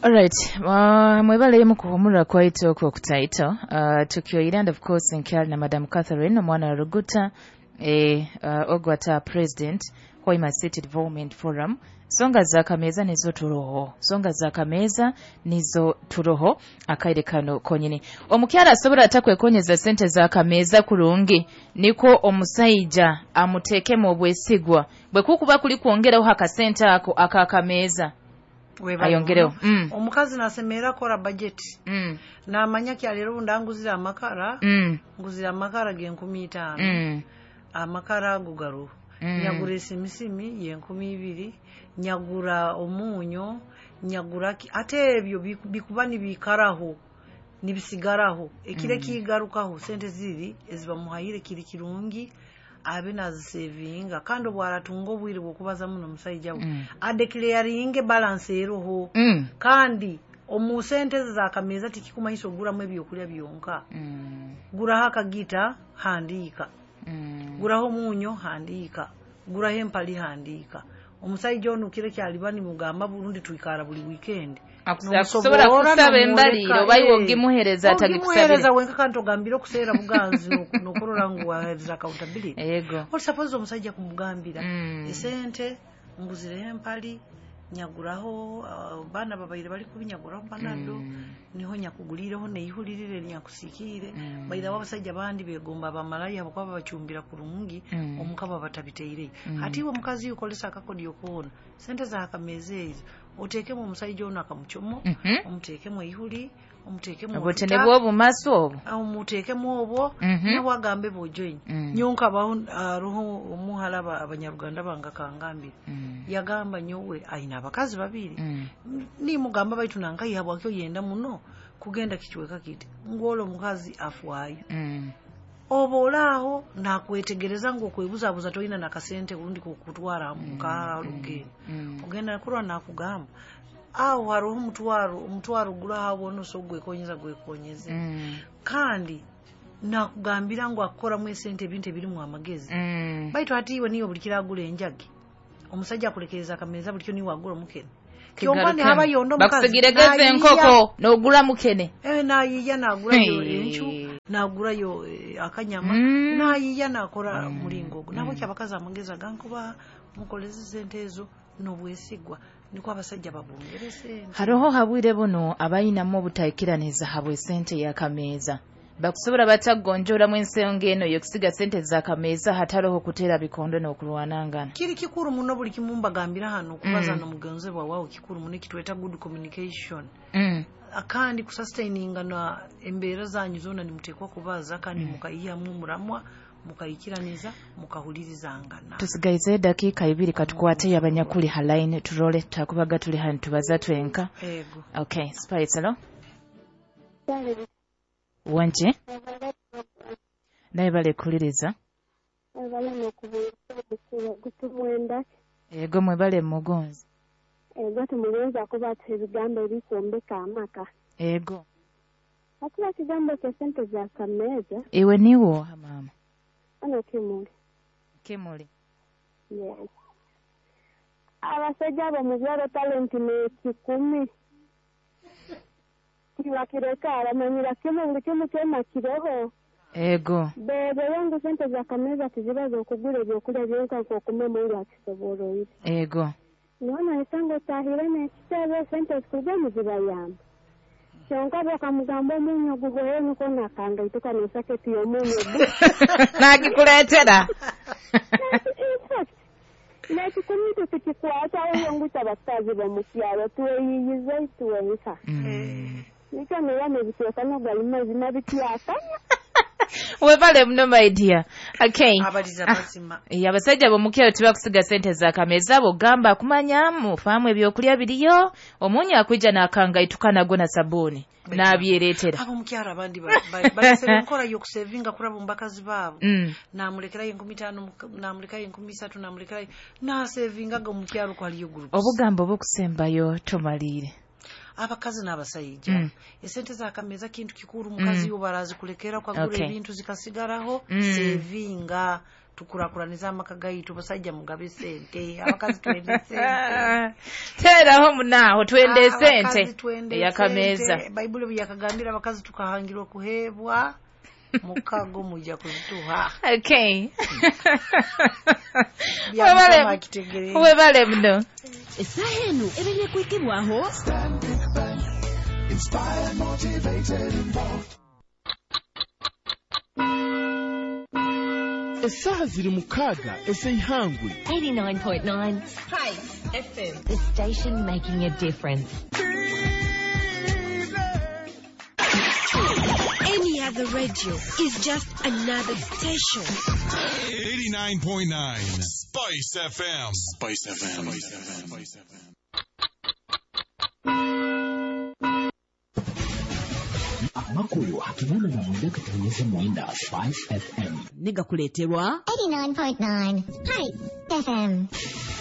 Alright, mwebale mu kuhumura kwaito okutaito. Tukioira and of course nkyali na Madam Catherine omwana wa Ruguta ogwata president Hoima City Development Forum. Songa za kameza nizo turoho akaire kano konyini. Omukyala asobola atakwekonyeza sente za kameza kulungi niko omusayija amuteekemu obwesigwa bwe kukuba kuli kwongeraho akasente ako akakameza. Ayongereho. Omukazi nasemera kola budget. Namanya kyalero ndanguzira amakara. Nguzira amakara ge 15. Amakara gugaru. Nyagura esimisimi ye 12. Nyagura omunyo. Nyagura ate ebyo bikubani bikaraho. Nibisigaraho. Ekire kigarukaho sente ziri eziba muhayire kiri kirungi. Abina savinga kandi bwaratunga obwire bwokubaza muno musayija adeclaring balance eroho kandi omusente za kameza tikikumayiso guramu ebyokulya byonka gura hakagita handika guraho munyo handika guraho empali handika omusayija ono kire kyalibani mugamba Burundi tuikara buli weekend akusobola kusaba embaliro bayiwogi muhereza atagikusabira wenka kanto gambira kuseera buganzi nokorola ngu za accountability yego all suppose omusajja kumugambira esente nguzire empali nyaguraho bana babayire bali kubinyaguraho panado niho nyakugulireho neihulirire nyakusikire bayira babasajja bandi begomba bamalaya bakwa bachumbira kurungi omukaba batabiteire hatiwe mukazi yukolesa akakodi yokona sente za kamezezi otekemo omusajja ono akamuchomo omutekemo ihuli omutekemo obotene bwo maso obwo omutekemo obwo nawagambe bojoin nyonka ba roho omuhalaba abanyaruganda banga kangambira yagamba nyowe aina abakazi babiri ni mugamba baitu nanka yabwakyo yenda muno kugenda kichweka kiti ngolo mukazi afwayo obolaho nakwetegereza ngo kwebuzabuza toina nakasente kurundi kutwara mukaluge ogenda kurwa nakugamba aho hariho umutwaro gura habona sogwe konyeza gwekonyeze kandi nakugambira ngo akora mu sente binte biri mu amagezi baitu hatiwe niyo bulikira gule enjage omusajja kulekereza kameza bulikyo ni wagura mukene kyombane haba yondo mukazi bakusigirageze enkoko nogura mukene nayiya nagura yo enchu nagura yo akanyama nayiya nakora mulingo nabo kyabakaza amageza gankuba mukoleze sente ezo nobwesigwa niko abasajja babongere sente haroho habwire bono abayinamo obutayikiraniza habwe sente ya kameza bakusobola batagonjora mu ensonga eno yokusiga sente za kameza hataroho kutera bikondo n'okulwanangana kiri kikuru muno buli kimumba gambira hano kubaza no mugonzebwa wao kikuru muno kitweta good communication akandi kusustaininga na embera zanyu zona nimutekwa kubaza kandi mukayiya mu muramwa mukayikiraniza mukahulirizangana tusigaize dakika 2 katukwate yabanyakuli haline turole takubaga tuli hano tubaza twenka ego okay spice hello wanje naye bale kuliriza bale nokubuza gutumwenda ego mwe bale mugonzi ego tumugenza kuba ebigambo ebikombeka amaka ego atira kigambo kya sente za kameza iwe niwo mama ana kimuli yes abasajja bamuzwara talent ne kikumi kiwakirekara manyira kimu kyema kiroho ego bebe yangu sente za kameza tizibaza okugura ebyokulya byonka nkokume mungu akisoboroire ego nona esango tahire nekitebe sente zikuja muzibayamba kyonka bakamugambo omunyo gugoye niko nakanga ituka nesaketi y'omunyo nakikuletera nekikumitu tukikwata oyonguta abakazi bamukyalo tuweyiyize tuwenka nika nera nebiteeka nogalima zina bityakanya webale muno my dear okay abaliza basima abasajja bomukyalo tibakusiga sente za kameza bogamba kumanya mufamu ebyokulya biriyo omunyo akwija nakanga itukana gona sabuni nabyeretera abo mukyala abandi balisebe nkola yokusevinga kuraba mbakazi babo namulekera 15 namulekera 13 namulekera na sevinga go mukyalo kwaliyo groups obugambo bokusembayo tomalire abakazi n'abasayija esente z'akameza kintu kikuru mukazi yo barazikulekera kwagura ebintu zikasigaraho sevinga tukurakuraniza amaka gaitu basajja mugabe sente abakazi twende sente teraho munaho twende sente yakameza Bible byakagambira abakazi tukahangirwa kuhebwa mukago mujja kuzituha okay webale muno esahenu ebenye kwikibwaho inspired, motivated, involved. Esaha ziri mukaga eseyihangwe 89.9 Spice FM, the station making a difference. Any other radio is just another station. 89.9 Spice FM. Spice FM. Spice FM. Amakuru hakimana na mwenda katanyeza mwenda Spice FM. Niga kuletewa 89.9 Spice FM.